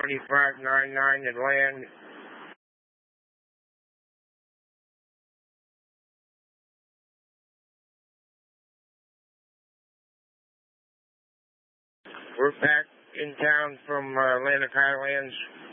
7599 and land. We're back in town from Atlantic Highlands.